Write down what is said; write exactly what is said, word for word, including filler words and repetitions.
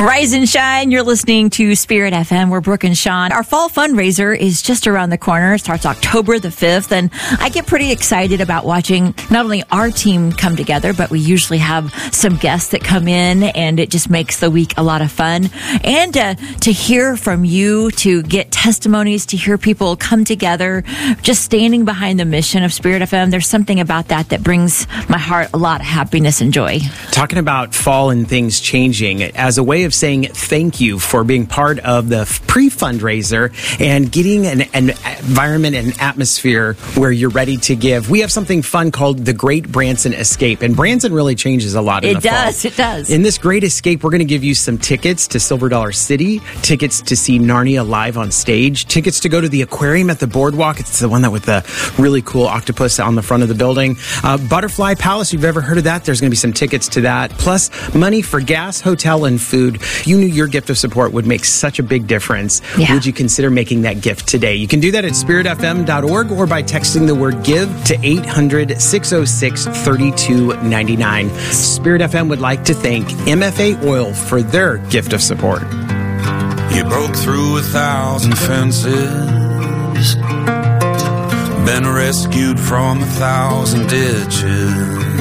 Rise and shine. You're listening to Spirit F M. We're Brooke and Sean. Our fall fundraiser is just around the corner. It starts October the fifth. And I get pretty excited about watching not only our team come together, but we usually have some guests that come in, and it just makes the week a lot of fun. And uh, to hear from you, to get testimonies, to hear people come together, just standing behind the mission of Spirit F M. There's something about that that brings my heart a lot of happiness and joy. Talking about fall and things changing as a way of saying thank you for being part of the pre-fundraiser and getting an, an environment and atmosphere where you're ready to give. We have something fun called the Great Branson Escape, and Branson really changes a lot in it the fall. It does, it does. In this Great Escape, we're going to give you some tickets to Silver Dollar City, tickets to see Narnia live on stage, tickets to go to the aquarium at the boardwalk. It's the one that with the really cool octopus on the front of the building. Uh, Butterfly Palace, you've ever heard of that? There's going to be some tickets to that. Plus, money for gas, hotel, and food. You knew your gift of support would make such a big difference. Yeah. Would you consider making that gift today? You can do that at spirit f m dot org or by texting the word GIVE to eight hundred, six oh six, three two nine nine. Spirit F M would like to thank M F A Oil for their gift of support. You broke through a thousand fences, been rescued from a thousand ditches.